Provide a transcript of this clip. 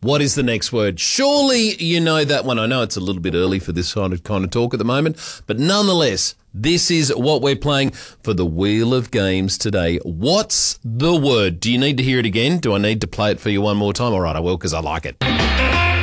What is the next word? Surely you know that one. I know it's a little bit early for this kind of talk at the moment, but nonetheless, this is what we're playing for the Wheel of Games today. What's the word? Do you need to hear it again? Do I need to play it for you one more time? All right, I will, because I like it.